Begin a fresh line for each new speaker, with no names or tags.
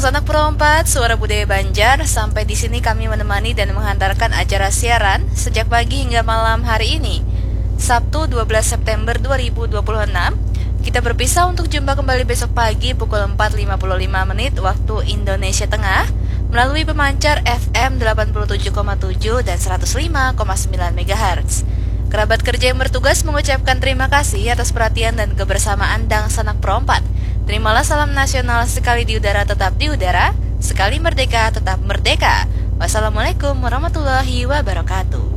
Sanak Pro 4, Suara Budaya Banjar. Sampai di sini kami menemani dan menghantarkan acara siaran sejak pagi hingga malam hari ini, Sabtu 12 September 2026. Kita berpisah untuk jumpa kembali besok pagi pukul 4.55 menit waktu Indonesia Tengah melalui pemancar FM 87,7 dan 105,9 MHz. Kerabat kerja yang bertugas mengucapkan terima kasih atas perhatian dan kebersamaan Dang Sanak Pro 4. Terimalah salam nasional, sekali di udara tetap di udara, sekali merdeka tetap merdeka. Wassalamualaikum warahmatullahi wabarakatuh.